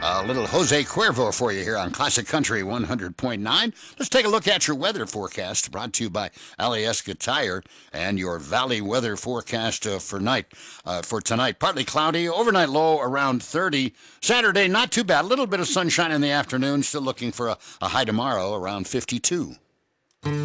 A little Jose Cuervo for you here on Classic Country 100.9. Let's take a look at your weather forecast, brought to you by Alyeska Tire, and your valley weather forecast for tonight. Partly cloudy, overnight low around 30. Saturday, not too bad. A little bit of sunshine in the afternoon. Still looking for a high tomorrow around 52.